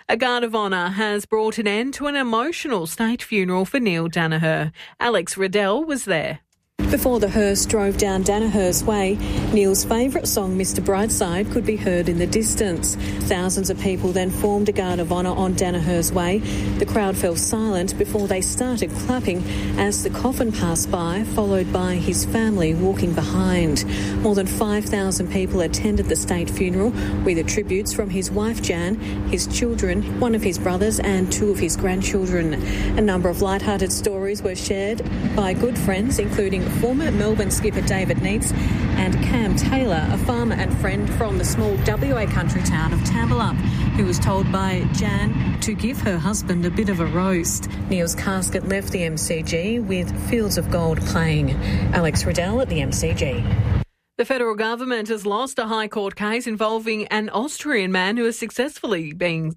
A guard of honour has brought an end to an emotional state funeral for Neil Daniher. Alex Riddell was there. Before the hearse drove down Daniher's Way, Neil's favourite song, Mr Brightside, could be heard in the distance. Thousands of people then formed a guard of honour on Daniher's Way. The crowd fell silent before they started clapping as the coffin passed by, followed by his family walking behind. More than 5,000 people attended the state funeral, with the tributes from his wife Jan, his children, one of his brothers and two of his grandchildren. A number of light-hearted stories were shared by good friends, including former Melbourne skipper David Neitz and Cam Taylor, a farmer and friend from the small WA country town of Tambalup, who was told by Jan to give her husband a bit of a roast. Neil's casket left the MCG with Fields of Gold playing. Alex Riddell at the MCG. The federal government has lost a High Court case involving an Austrian man who has successfully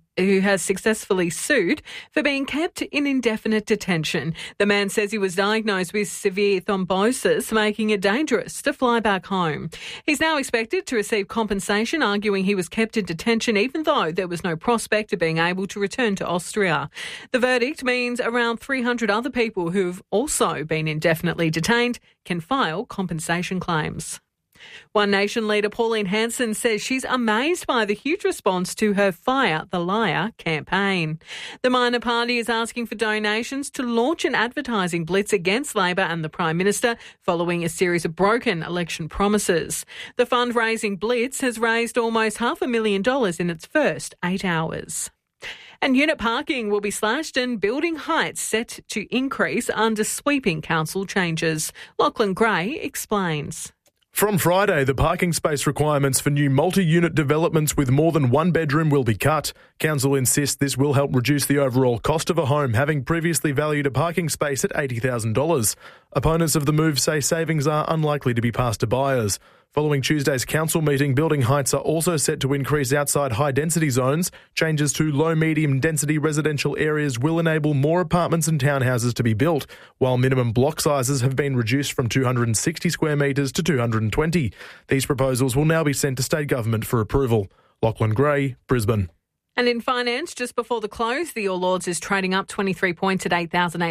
sued for being kept in indefinite detention. The man says he was diagnosed with severe thrombosis, making it dangerous to fly back home. He's now expected to receive compensation, arguing he was kept in detention even though there was no prospect of being able to return to Austria. The verdict means around 300 other people who've also been indefinitely detained can file compensation claims. One Nation leader Pauline Hanson says she's amazed by the huge response to her Fire the Liar campaign. The minor party is asking for donations to launch an advertising blitz against Labor and the Prime Minister following a series of broken election promises. The fundraising blitz has raised almost $500,000 in its first 8 hours. And unit parking will be slashed and building heights set to increase under sweeping council changes. Lachlan Gray explains. From Friday, the parking space requirements for new multi-unit developments with more than one bedroom will be cut. Council insists this will help reduce the overall cost of a home, having previously valued a parking space at $80,000. Opponents of the move say savings are unlikely to be passed to buyers. Following Tuesday's council meeting, building heights are also set to increase outside high-density zones. Changes to low-medium density residential areas will enable more apartments and townhouses to be built, while minimum block sizes have been reduced from 260 square metres to 220. These proposals will now be sent to state government for approval. Lachlan Gray, Brisbane. And in finance, just before the close, the All Ords is trading up 23 points at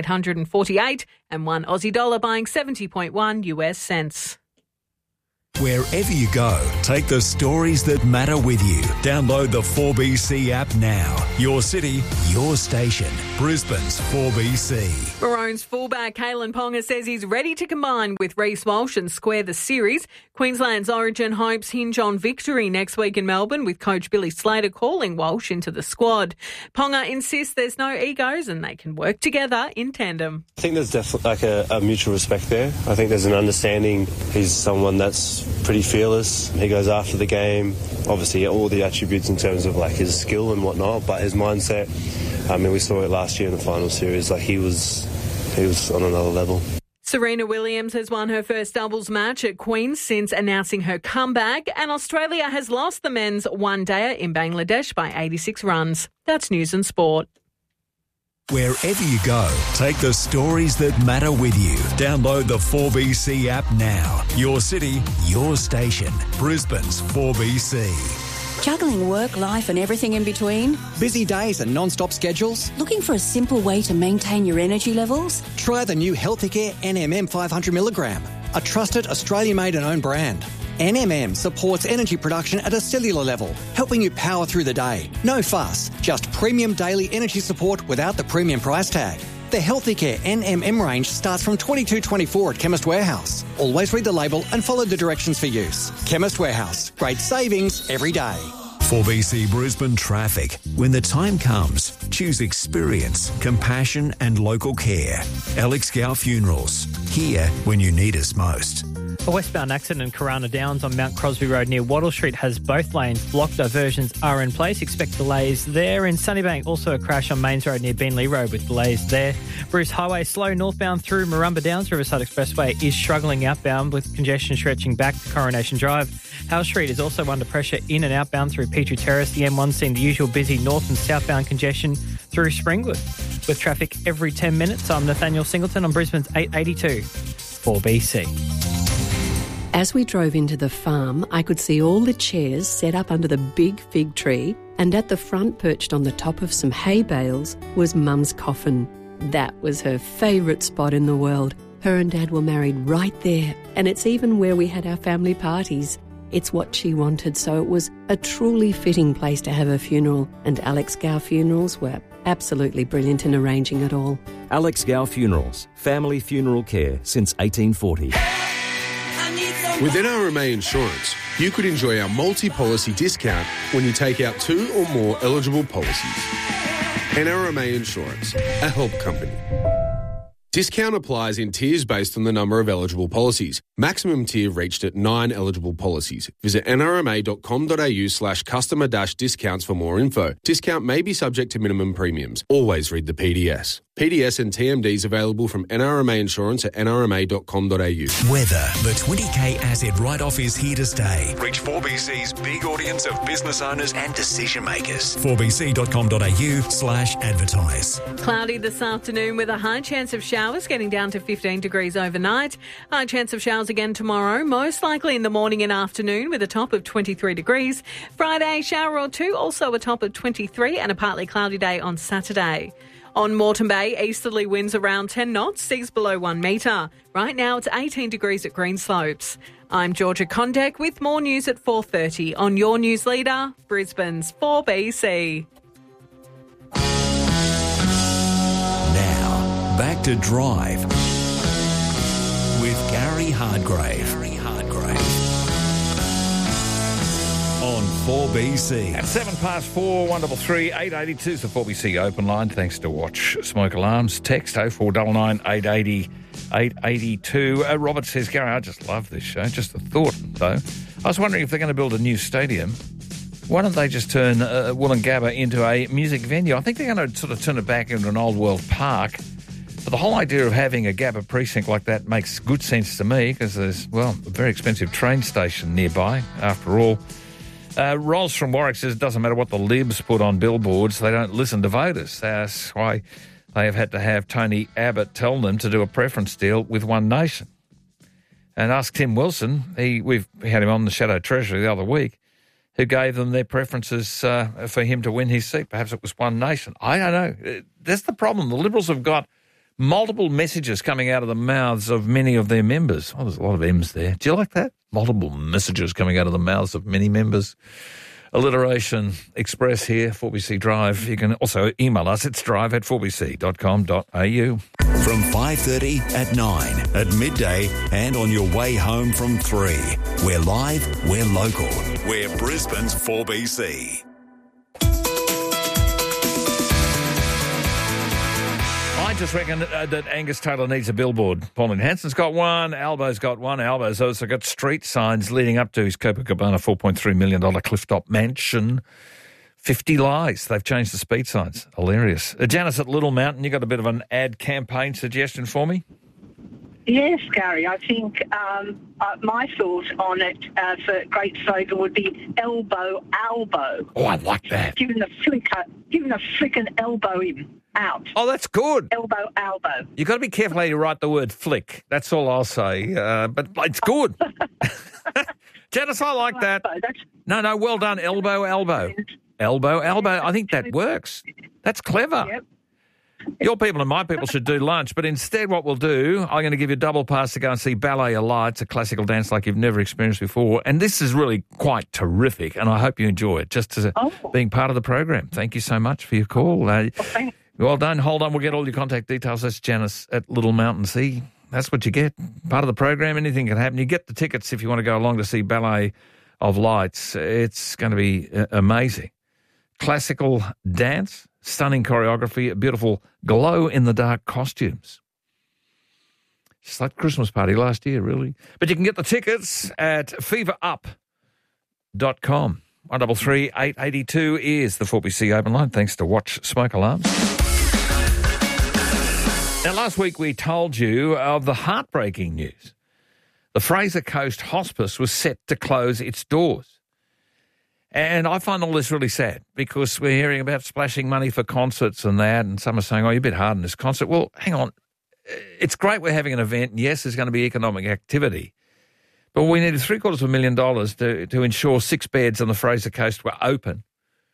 8,848 and one Aussie dollar buying 70.1 US cents. Wherever you go, take the stories that matter with you. Download the 4BC app now. Your city, your station. Brisbane's 4BC. Maroons fullback Kalen Ponga says he's ready to combine with Reece Walsh and square the series. Queensland's Origin hopes hinge on victory next week in Melbourne, with coach Billy Slater calling Walsh into the squad. Ponga insists there's no egos and they can work together in tandem. I think there's definitely like a mutual respect there. I think there's an understanding. He's someone that's pretty fearless. He goes after the game. Obviously, all the attributes in terms of like his skill and whatnot, but his mindset. I mean, we saw it last year in the final series. Like he was on another level. Serena Williams has won her first doubles match at Queen's since announcing her comeback, and Australia has lost the men's one-dayer in Bangladesh by 86 runs. That's News and Sport. Wherever you go, take the stories that matter with you. Download the 4BC app now. Your city, your station. Brisbane's 4BC. Juggling work, life and everything in between? Busy days and non-stop schedules? Looking for a simple way to maintain your energy levels? Try the new Healthicare NMM 500mg, a trusted Australian-made and owned brand. NMM supports energy production at a cellular level, helping you power through the day. No fuss, just premium daily energy support without the premium price tag. The Healthicare NMM range starts from $22.24 at Chemist Warehouse. Always read the label and follow the directions for use. Chemist Warehouse, great savings every day. 4BC Brisbane traffic. When the time comes, choose experience, compassion and local care. Alex Gow Funerals. Here when you need us most. A westbound accident in Corona Downs on Mount Crosby Road near Wattle Street has both lanes blocked. Diversions are in place. Expect delays there. In Sunnybank, also a crash on Mains Road near Beenleigh Road with delays there. Bruce Highway slow northbound through Marumba Downs. Riverside Expressway is struggling outbound with congestion stretching back to Coronation Drive. Howe Street is also under pressure in and outbound through Petrie Terrace. The M1 seeing the usual busy north and southbound congestion through Springwood. With traffic every 10 minutes, I'm Nathaniel Singleton on Brisbane's 882 4BC. As we drove into the farm, I could see all the chairs set up under the big fig tree And at the front, perched on the top of some hay bales, was Mum's coffin. That was her favourite spot in the world. Her and Dad were married right there, and it's even where we had our family parties. It's what she wanted, so it was a truly fitting place to have her funeral, and Alex Gow Funerals were absolutely brilliant in arranging it all. Alex Gow Funerals, family funeral care since 1840. With NRMA Insurance, you could enjoy our multi-policy discount when you take out 2 or more eligible policies. NRMA Insurance, a help company. Discount applies in tiers based on the number of eligible policies. Maximum tier reached at 9 eligible policies. Visit nrma.com.au/customer-discounts for more info. Discount may be subject to minimum premiums. Always read the PDS. PDS and TMDs available from NRMA Insurance at nrma.com.au. Weather. The 20K asset write-off is here to stay. Reach 4BC's big audience of business owners and decision makers. 4bc.com.au/advertise. Cloudy this afternoon with a high chance of showers getting down to 15 degrees overnight. High chance of showers again tomorrow, most likely in the morning and afternoon with a top of 23 degrees. Friday, shower or two, also a top of 23 and a partly cloudy day on Saturday. On Moreton Bay, easterly winds around 10 knots, seas below 1 metre. Right now it's 18 degrees at Greenslopes. I'm Georgia Condek with more news at 4:30 on your news leader, Brisbane's 4BC. Now, back to Drive with Gary Hardgrave. On 4BC. At 4:07, 133 882 is the 4BC open line. Thanks to Watch Smoke Alarms. Text 0499 880 882. Robert says, Gary, I just love this show. Just a thought, though. I was wondering if they're going to build a new stadium. Why don't they just turn Woolloongabba into a music venue? I think they're going to sort of turn it back into an old world park. But the whole idea of having a Gabba precinct like that makes good sense to me because there's, well, a very expensive train station nearby, after all. Rolls from Warwick says it doesn't matter what the Libs put on billboards, they don't listen to voters. That's why they have had to have Tony Abbott tell them to do a preference deal with One Nation. And ask Tim Wilson, we had him on the Shadow Treasury the other week, who gave them their preferences for him to win his seat. Perhaps it was One Nation. I don't know. That's the problem. The Liberals have got multiple messages coming out of the mouths of many of their members. Oh, there's a lot of M's there. Do you like that? Multiple messages coming out of the mouths of many members. Alliteration Express here, 4BC Drive. You can also email us. It's drive@4bc.com.au. From 5:30 at 9, at midday and on your way home from 3. We're live, we're local. We're Brisbane's 4BC. I just reckon that Angus Taylor needs a billboard. Pauline Hanson's got one, Albo's got one. Albo's also got street signs leading up to his Copacabana $4.3 million clifftop mansion. 50 lies. They've changed the speed signs. Hilarious. Janice at Little Mountain, you got a bit of an ad campaign suggestion for me? Yes, Gary. I think my thought on it for a great slogan would be elbow Albo. Oh, I like that. Giving a flicking elbow him out. Oh, that's good. Elbow Albo. You've got to be careful how you write the word flick. That's all I'll say. But it's good. Janice, I like that. No, well done. Elbow Albo. Elbow Albo. I think that works. That's clever. Yep. Your people and my people should do lunch, but instead what we'll do, I'm going to give you a double pass to go and see Ballet Alive. It's a classical dance like you've never experienced before, and this is really quite terrific, and I hope you enjoy it, just as being part of the program. Thank you so much for your call. Well done. Hold on, we'll get all your contact details. That's Janice at Little Mountain. See, that's what you get. Part of the program, anything can happen. You get the tickets if you want to go along to see Ballet of Lights. It's going to be amazing. Classical dance, stunning choreography, a beautiful glow-in-the-dark costumes. Just like the Christmas party last year, really. But you can get the tickets at feverup.com. 133 882 is the 4BC open line, thanks to Watch Smoke Alarms. Now, last week we told you of the heartbreaking news. The Fraser Coast Hospice was set to close its doors. And I find all this really sad because we're hearing about splashing money for concerts and that, and some are saying, oh, you're a bit hard on this concert. Well, hang on. It's great we're having an event, and yes, there's going to be economic activity. But we needed $750,000 to ensure 6 beds on the Fraser Coast were open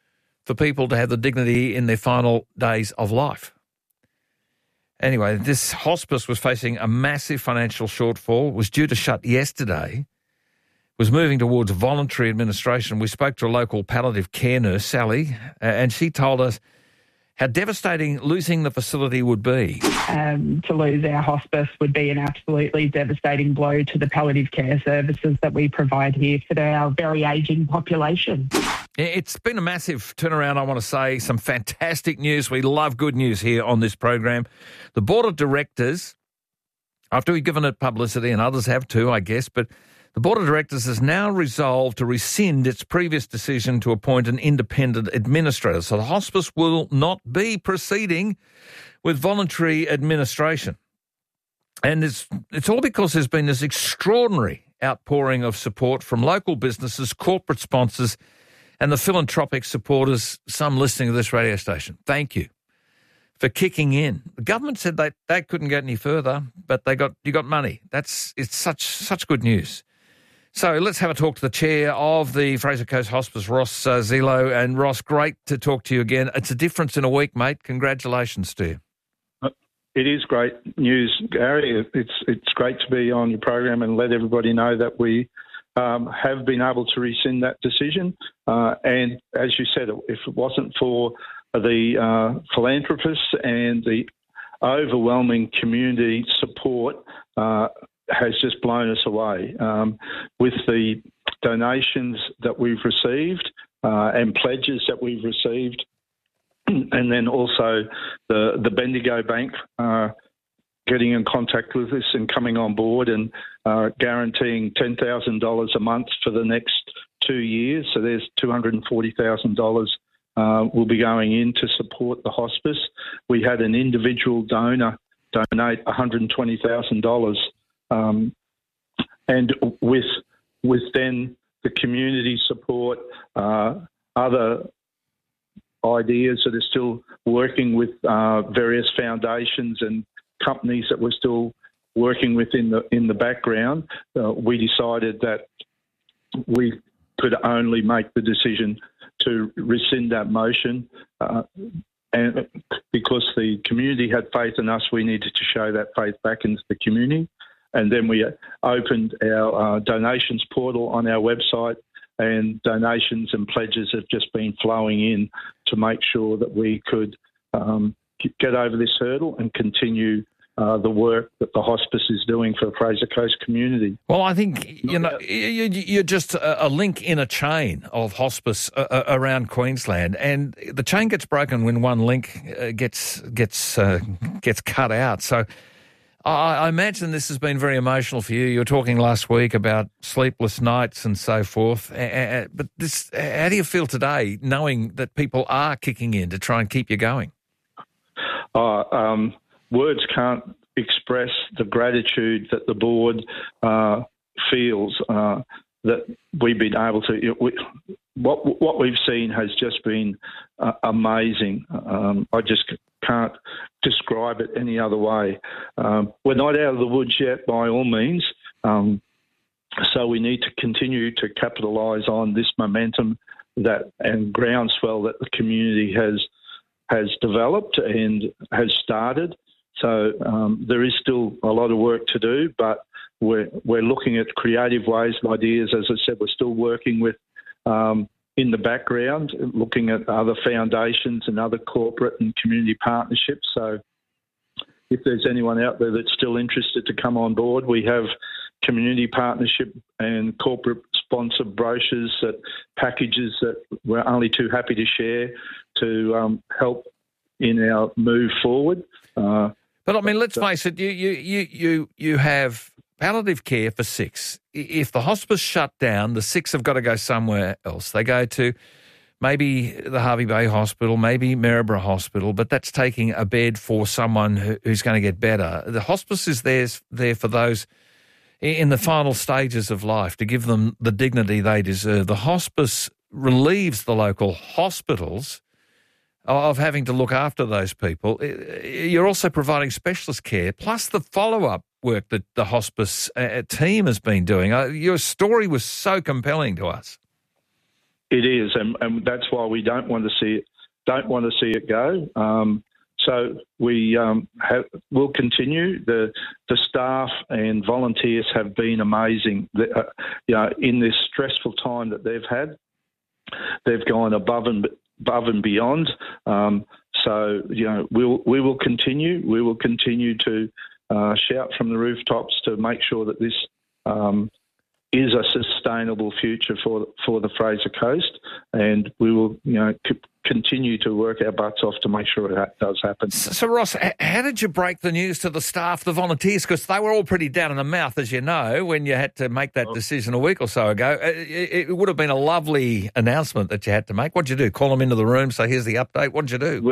for people to have the dignity in their final days of life. Anyway, this hospice was facing a massive financial shortfall, was due to shut yesterday, was moving towards voluntary administration. We spoke to a local palliative care nurse, Sally, and she told us how devastating losing the facility would be. To lose our hospice would be an absolutely devastating blow to the palliative care services that we provide here for our very ageing population. It's been a massive turnaround, I want to say. Some fantastic news. We love good news here on this program. The board of directors, after we've given it publicity, and others have too, I guess, but the board of directors has now resolved to rescind its previous decision to appoint an independent administrator. So the hospice will not be proceeding with voluntary administration. And it's all because there's been this extraordinary outpouring of support from local businesses, corporate sponsors, and the philanthropic supporters, some listening to this radio station. Thank you for kicking in. The government said they couldn't get any further, but you got money. It's such good news. So let's have a talk to the chair of the Fraser Coast Hospice, Ross Zelo. And Ross, great to talk to you again. It's a difference in a week, mate. Congratulations to you. It is great news, Gary. It's great to be on your program and let everybody know that we have been able to rescind that decision. And as you said, if it wasn't for the philanthropists and the overwhelming community support, has just blown us away. With the donations that we've received and pledges that we've received, and then also the Bendigo Bank getting in contact with us and coming on board and guaranteeing $10,000 a month for the next 2 years. So there's $240,000 will be going in to support the hospice. We had an individual donor donate $120,000. And with then the community support, other ideas that are still working with various foundations and companies that we're still working with in the background, we decided that we could only make the decision to rescind that motion. And because the community had faith in us, we needed to show that faith back into the community. And then we opened our donations portal on our website, and donations and pledges have just been flowing in to make sure that we could get over this hurdle and continue the work that the hospice is doing for the Fraser Coast community. Well, I think, you're just a link in a chain of hospice around Queensland, and the chain gets broken when one link gets cut out. So I imagine this has been very emotional for you. You were talking last week about sleepless nights and so forth. But how do you feel today, knowing that people are kicking in to try and keep you going? Words can't express the gratitude that the board feels that we've been able to. What we've seen has just been amazing. I just can't describe it any other way. We're not out of the woods yet, by all means. So we need to continue to capitalise on this momentum and groundswell that the community has developed and has started. So there is still a lot of work to do, but we're looking at creative ways and ideas. As I said, we're still working with in the background, looking at other foundations and other corporate and community partnerships. So if there's anyone out there that's still interested to come on board, we have community partnership and corporate sponsored brochures, packages that we're only too happy to share to help in our move forward. But I mean, let's face it, you have palliative care for 6. If the hospice shut down, the 6 have got to go somewhere else. They go to maybe the Hervey Bay Hospital, maybe Maryborough Hospital, but that's taking a bed for someone who's going to get better. The hospice is there for those in the final stages of life, to give them the dignity they deserve. The hospice relieves the local hospitals of having to look after those people. You're also providing specialist care, plus the follow-up work that the hospice team has been doing. Your story was so compelling to us. It is, and that's why we don't want to see it go. So we will continue. The staff and volunteers have been amazing. In this stressful time that they've had, they've gone above and beyond. So we will continue. We will continue to shout from the rooftops to make sure that this is a sustainable future for the Fraser Coast, and we will continue to work our butts off to make sure it does happen. So Ross, how did you break the news to the staff, the volunteers? Because they were all pretty down in the mouth, as you know, when you had to make that decision a week or so ago. It would have been a lovely announcement that you had to make. What did you do? Call them into the room, say, here's the update? What did you do?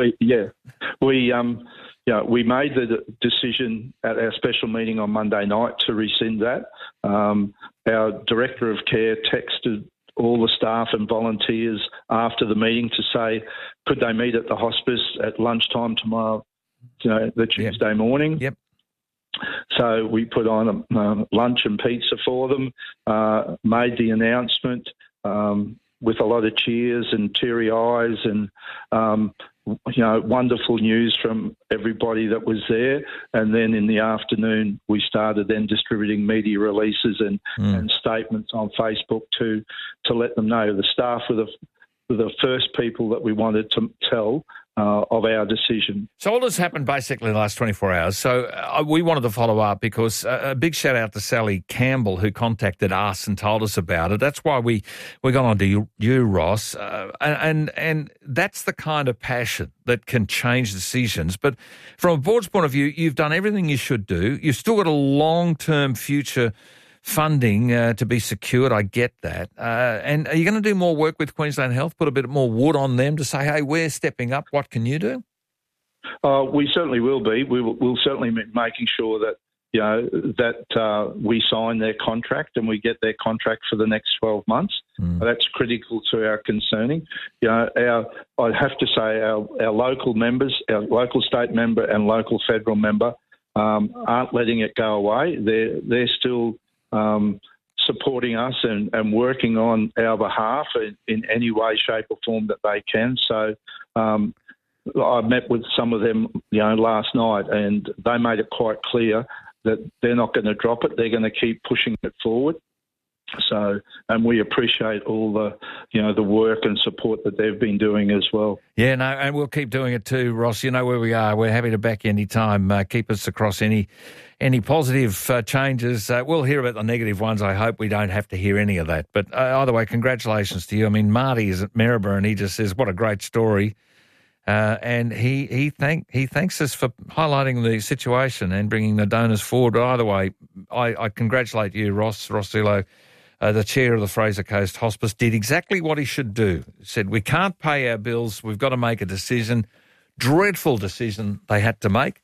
We made the decision at our special meeting on Monday night to rescind that. Our Director of Care texted all the staff and volunteers after the meeting to say, could they meet at the hospice at lunchtime tomorrow, the Tuesday morning? Yep. So we put on lunch and pizza for them, made the announcement with a lot of cheers and teary eyes and wonderful news from everybody that was there. And then in the afternoon, we started then distributing media releases and statements on Facebook to let them know. The staff were the first people that we wanted to tell of our decision. So all this happened basically in the last 24 hours. So we wanted to follow up because a big shout out to Sally Campbell, who contacted us and told us about it. That's why we got on to you, Ross. And that's the kind of passion that can change decisions. But from a board's point of view, you've done everything you should do. You've still got a long-term future funding to be secured. I get that. And are you going to do more work with Queensland Health, put a bit more wood on them to say, hey, we're stepping up. What can you do? We certainly will be. We'll certainly be making sure that we sign their contract and we get their contract for the next 12 months. That's critical to our concerning. I'd have to say our local members, our local state member and local federal member aren't letting it go away. They're still supporting us and working on our behalf in any way, shape or form that they can. So I met with some of them last night, and they made it quite clear that they're not going to drop it. They're going to keep pushing it forward. So, and we appreciate all the work and support that they've been doing as well. Yeah, no, and we'll keep doing it too, Ross. You know where we are. We're happy to back you any time. Keep us across any positive changes. We'll hear about the negative ones. I hope we don't have to hear any of that. But either way, congratulations to you. I mean, Marty is at Maryborough and he just says, what a great story. And he thanks us for highlighting the situation and bringing the donors forward. But either way, I congratulate you, Ross Zillo. The chair of the Fraser Coast Hospice did exactly what he should do. He said, we can't pay our bills. We've got to make a decision. Dreadful decision they had to make.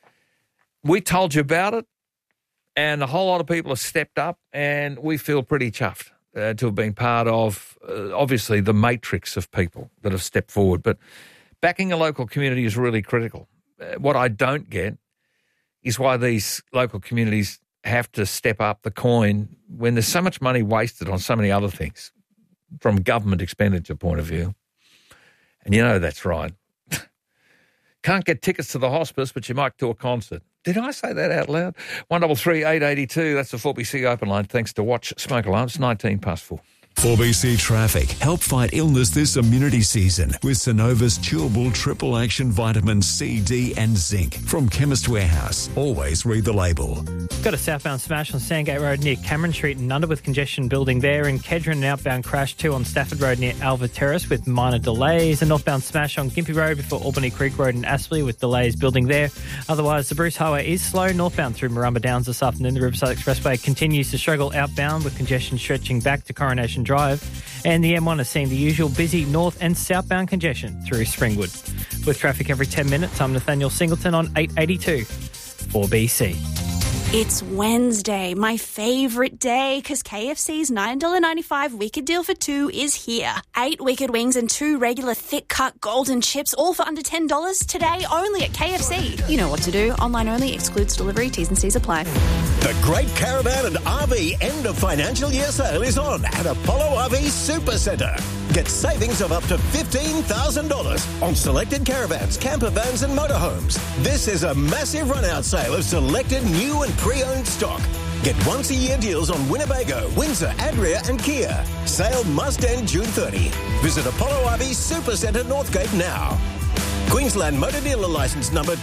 We told you about it, and a whole lot of people have stepped up, and we feel pretty chuffed to have been part of, obviously, the matrix of people that have stepped forward. But backing a local community is really critical. What I don't get is why these local communities have to step up the coin when there's so much money wasted on so many other things from government expenditure point of view. And you know that's right. Can't get tickets to the hospice, but you might do a concert. Did I say that out loud? 133 882, that's the 4BC open line. Thanks to Watch Smoke Alarms, 4:19. 4BC Traffic. Help fight illness this immunity season with Synova's chewable triple action vitamins C, D and zinc. From Chemist Warehouse. Always read the label. Got a southbound smash on Sandgate Road near Cameron Street and Nunda with congestion building there. In Kedron, an outbound crash too on Stafford Road near Alva Terrace with minor delays. A northbound smash on Gympie Road before Albany Creek Road in Aspley with delays building there. Otherwise, the Bruce Highway is slow northbound through Marumba Downs this afternoon. The Riverside Expressway continues to struggle outbound with congestion stretching back to Coronation Drive. And the M1 is seeing the usual busy north and southbound congestion through Springwood. With traffic every 10 minutes, I'm Nathaniel Singleton on 882 4BC. It's Wednesday, my favourite day, because KFC's $9.95 Wicked Deal for two is here. 8 Wicked Wings and 2 regular thick-cut golden chips, all for under $10 today only at KFC. You know what to do. Online only, excludes delivery, T's and C's apply. The Great Caravan and RV End of Financial Year Sale is on at Apollo RV Supercentre. Get savings of up to $15,000 on selected caravans, camper vans and motorhomes. This is a massive run-out sale of selected new and pre-owned stock. Get once-a-year deals on Winnebago, Windsor, Adria and Kia. Sale must end June 30. Visit Apollo RV Supercentre Northgate now. Queensland Motor Dealer Licence number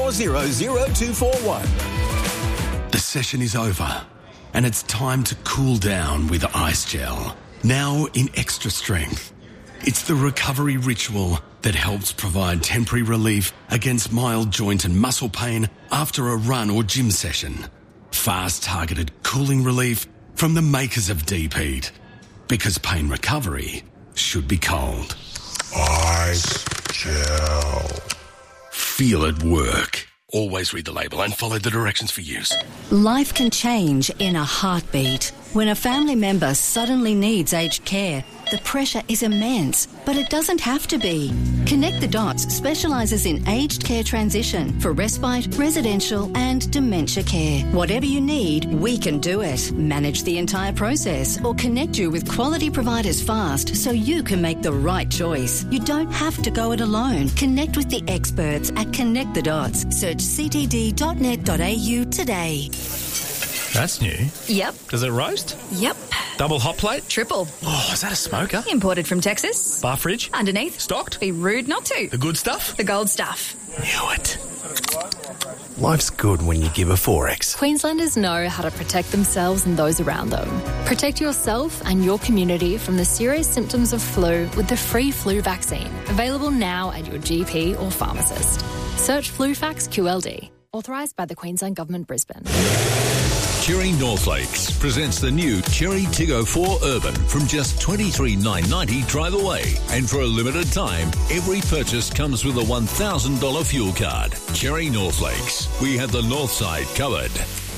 2400241. The session is over, and it's time to cool down with Ice Gel. Now in extra strength. It's the recovery ritual that helps provide temporary relief against mild joint and muscle pain after a run or gym session. Fast targeted cooling relief from the makers of Deep Heat. Because pain recovery should be cold. Ice Gel. Feel it work. Always read the label and follow the directions for use. Life can change in a heartbeat. When a family member suddenly needs aged care, the pressure is immense, but it doesn't have to be. Connect the Dots specialises in aged care transition for respite, residential and dementia care. Whatever you need, we can do it. Manage the entire process or connect you with quality providers fast so you can make the right choice. You don't have to go it alone. Connect with the experts at Connect the Dots. Search ctd.net.au today. That's new. Yep. Does it roast? Yep. Double hot plate? Triple. Oh, is that a smoker? Imported from Texas. Bar fridge? Underneath. Stocked? Be rude not to. The good stuff? The gold stuff. Knew it. Life's good when you give a Forex. Queenslanders know how to protect themselves and those around them. Protect yourself and your community from the serious symptoms of flu with the free flu vaccine, available now at your GP or pharmacist. Search FluFax QLD. Authorised by the Queensland Government, Brisbane. Cherry Northlakes presents the new Cherry Tiggo 4 Urban from just $23,990 drive away. And for a limited time, every purchase comes with a $1,000 fuel card. Cherry Northlakes. We have the north side covered.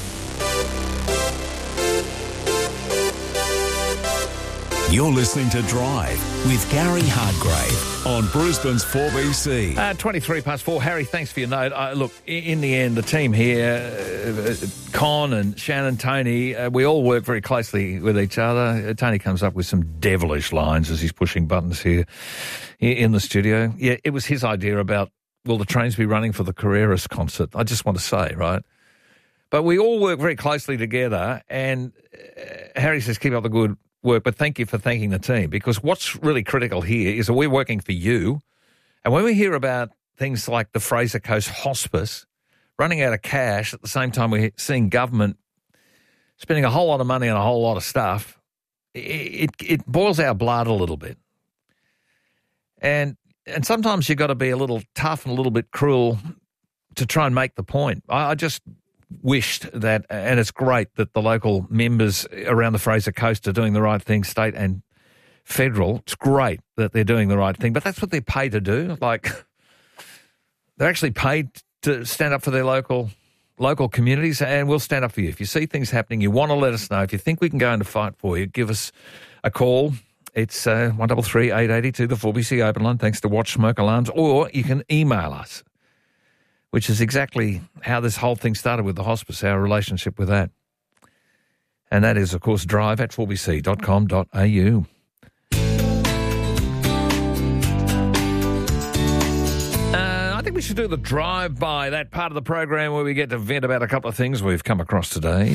You're listening to Drive with Gary Hardgrave on Brisbane's 4BC. 23 past 4. Harry, thanks for your note. Look, in the end, the team here, Con and Shannon, Tony, we all work very closely with each other. Tony comes up with some devilish lines as he's pushing buttons here in the studio. Yeah, it was his idea about, will the trains be running for the Carreras concert? I just want to say, right? But we all work very closely together, and Harry says, keep up the good work, but thank you for thanking the team, because what's really critical here is that we're working for you, and when we hear about things like the Fraser Coast Hospice running out of cash at the same time we're seeing government spending a whole lot of money on a whole lot of stuff, it boils our blood a little bit. And sometimes you've got to be a little tough and a little bit cruel to try and make the point. I just wished that, and it's great that the local members around the Fraser Coast are doing the right thing, state and federal. It's great that they're doing the right thing, but that's what they're paid to do. Like, they're actually paid to stand up for their local communities, and we'll stand up for you. If you see things happening, you want to let us know. If you think we can go into fight for you, give us a call. It's 133 882, the 4BC open line, thanks to Watch Smoke Alarms, or you can email us, which is exactly how this whole thing started with the hospice, our relationship with that. And that is, of course, drive@4bc.com.au. I think we should do the drive-by, that part of the program where we get to vent about a couple of things we've come across today.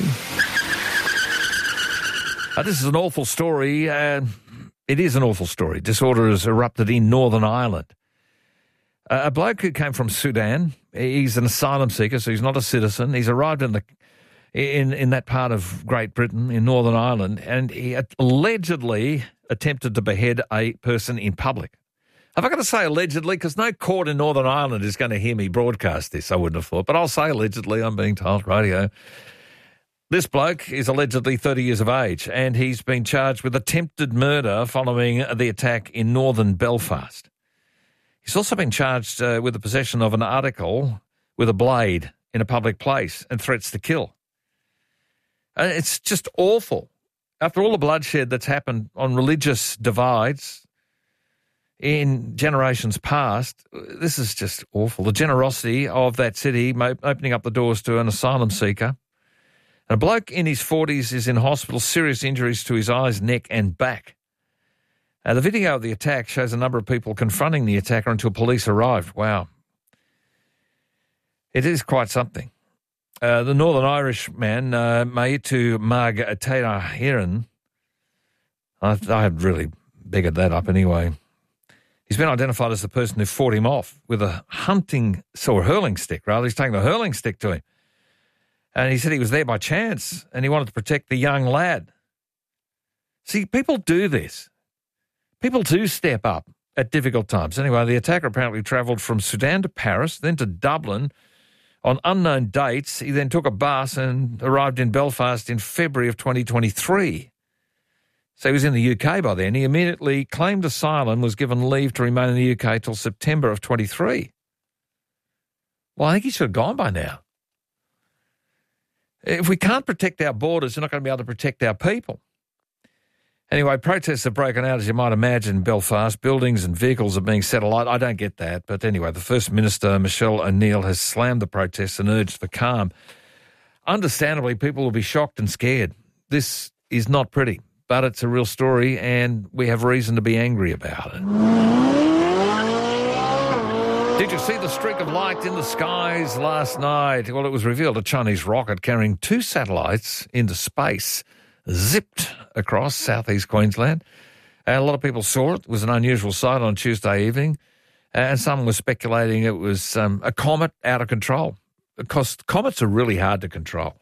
This is an awful story. It is an awful story. Disorder has erupted in Northern Ireland. A bloke who came from Sudan, he's an asylum seeker, so he's not a citizen. He's arrived in that part of Great Britain, in Northern Ireland, and he allegedly attempted to behead a person in public. Have I got to say allegedly? Because no court in Northern Ireland is going to hear me broadcast this, I wouldn't have thought. But I'll say allegedly, I'm being told, radio. This bloke is allegedly 30 years of age, and he's been charged with attempted murder following the attack in northern Belfast. He's also been charged with the possession of an article with a blade in a public place and threats to kill. It's just awful. After all the bloodshed that's happened on religious divides in generations past, this is just awful. The generosity of that city opening up the doors to an asylum seeker. And a bloke in his 40s is in hospital, serious injuries to his eyes, neck and back. The video of the attack shows a number of people confronting the attacker until police arrived. Wow. It is quite something. The Northern Irish man, Maitu Mag Teirahiran, I really biggered that up anyway. He's been identified as the person who fought him off with a hurling stick, rather. He's taking the hurling stick to him. And he said he was there by chance and he wanted to protect the young lad. See, people do this. People do step up at difficult times. Anyway, the attacker apparently travelled from Sudan to Paris, then to Dublin on unknown dates. He then took a bus and arrived in Belfast in February of 2023. So he was in the UK by then. He immediately claimed asylum, was given leave to remain in the UK till September of 23. Well, I think he should have gone by now. If we can't protect our borders, we're not going to be able to protect our people. Anyway, protests have broken out, as you might imagine, in Belfast. Buildings and vehicles are being set alight. I don't get that. But anyway, the First Minister, Michelle O'Neill, has slammed the protests and urged for calm. Understandably, people will be shocked and scared. This is not pretty, but it's a real story and we have reason to be angry about it. Did you see the streak of light in the skies last night? Well, it was revealed a Chinese rocket carrying 2 satellites into space zipped across southeast Queensland. A lot of people saw it. It was an unusual sight on Tuesday evening. And some were speculating it was a comet out of control. Because comets are really hard to control.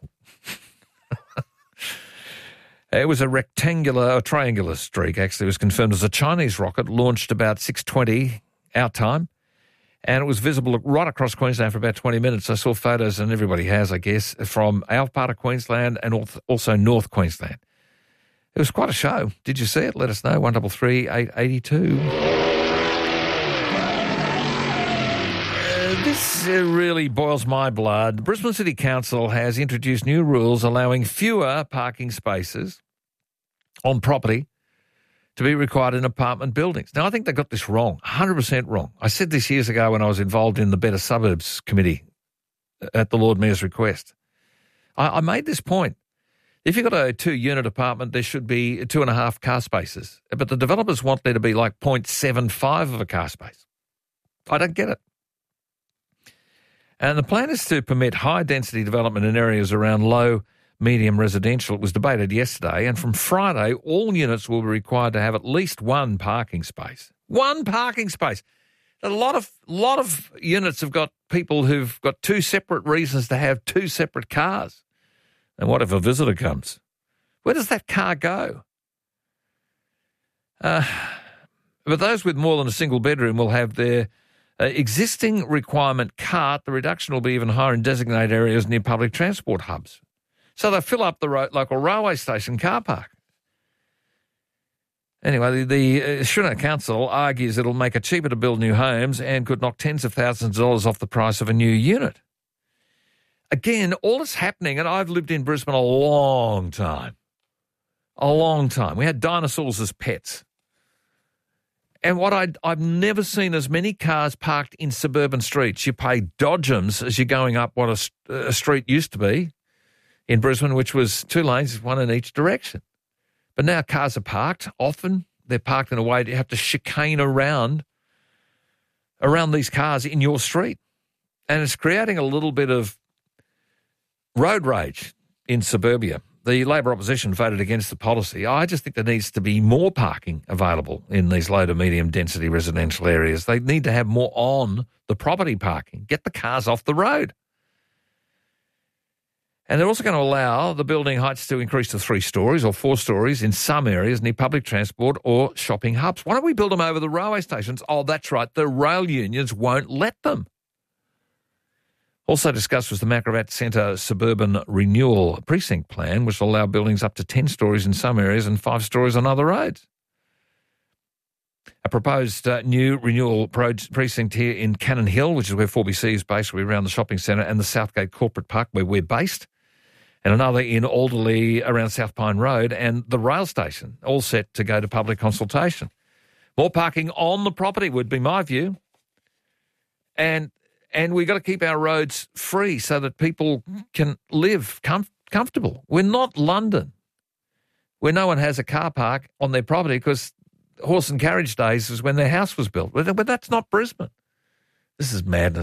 It was a triangular streak, actually. It was confirmed as a Chinese rocket launched about 6:20 our time. And it was visible right across Queensland for about 20 minutes. I saw photos, and everybody has, I guess, from our part of Queensland and also North Queensland. It was quite a show. Did you see it? Let us know, 133 882. This really boils my blood. The Brisbane City Council has introduced new rules allowing fewer parking spaces on property to be required in apartment buildings. Now, I think they got this wrong, 100% wrong. I said this years ago when I was involved in the Better Suburbs Committee at the Lord Mayor's request. I made this point. If you've got a 2-unit apartment, there should be 2.5 car spaces. But the developers want there to be like 0.75 of a car space. I don't get it. And the plan is to permit high-density development in areas around low-medium residential. It was debated yesterday, and from Friday, all units will be required to have at least 1 parking space. 1 parking space. A lot of units have got people who've got 2 separate reasons to have 2 separate cars. And what if a visitor comes? Where does that car go? But those with more than a single bedroom will have their existing requirement cut. The reduction will be even higher in designated areas near public transport hubs. So they'll fill up the local railway station car park. Anyway, the Shuna Council argues it'll make it cheaper to build new homes and could knock tens of thousands of dollars off the price of a new unit. Again, all that's happening, and I've lived in Brisbane a long time. We had dinosaurs as pets. And I've never seen as many cars parked in suburban streets. You pay dodgems as you're going up what a street used to be in Brisbane, which was 2 lanes, 1 in each direction. But now cars are parked. Often they're parked in a way that you have to chicane around these cars in your street. And it's creating a little bit of road rage in suburbia. The Labor opposition voted against the policy. I just think there needs to be more parking available in these low to medium density residential areas. They need to have more on the property parking. Get the cars off the road. And they're also going to allow the building heights to increase to 3 stories or 4 stories in some areas near public transport or shopping hubs. Why don't we build them over the railway stations? Oh, that's right. The rail unions won't let them. Also discussed was the Macrobat Centre Suburban Renewal Precinct Plan, which will allow buildings up to 10 stories in some areas and 5 stories on other roads. A proposed new renewal precinct here in Cannon Hill, which is where 4BC is based, we're around the shopping centre, and the Southgate Corporate Park, where we're based, and another in Alderley around South Pine Road, and the rail station, all set to go to public consultation. More parking on the property would be my view. And we've got to keep our roads free so that people can live comfortable. We're not London, where no one has a car park on their property because horse and carriage days was when their house was built. But that's not Brisbane. This is madness.